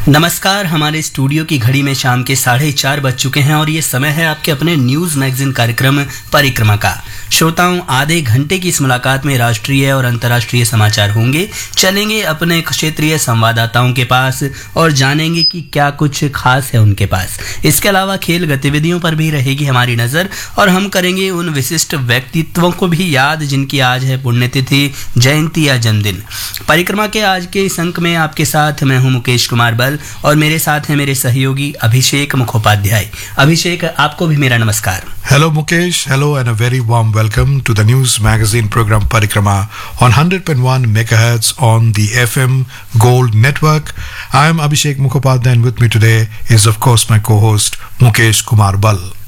नमस्कार। हमारे स्टूडियो की घड़ी में शाम के 4:30 बज चुके हैं और ये समय है आपके अपने न्यूज मैगजीन कार्यक्रम परिक्रमा का। श्रोताओं, आधे घंटे की इस मुलाकात में राष्ट्रीय और अंतर्राष्ट्रीय समाचार होंगे। चलेंगे अपने क्षेत्रीय संवाददाताओं के पास और जानेंगे कि क्या कुछ खास है उनके पास। इसके अलावा खेल गतिविधियों पर भी रहेगी हमारी नजर और हम करेंगे उन विशिष्ट व्यक्तित्वों को भी याद जिनकी आज है पुण्यतिथि, जयंती या जन्मदिन। परिक्रमा के आज के इस अंक में आपके साथ मैं हूं मुकेश कुमार बल और मेरे साथ हैं मेरे सहयोगी अभिषेक मुखोपाध्याय। अभिषेक, आपको भी मेरा नमस्कार। Hello Mukesh, hello and a very warm welcome to the news magazine program Parikrama on 100.1 megahertz on the FM Gold Network. I am Abhishek Mukhopadhyay and with me today is of course my co-host Mukesh Kumar Bal.